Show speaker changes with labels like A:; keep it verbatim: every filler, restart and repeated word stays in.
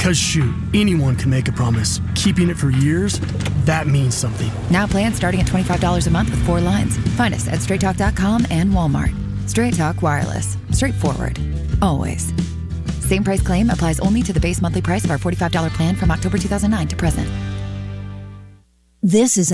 A: Because shoot, anyone can make a promise. Keeping it for years, that means something.
B: Now plans starting at twenty-five dollars a month with four lines. Find us at straight talk dot com and Walmart. Straight Talk Wireless. Straightforward. Always. Same price claim applies only to the base monthly price of our forty-five dollars plan from October two thousand nine to present.
C: This is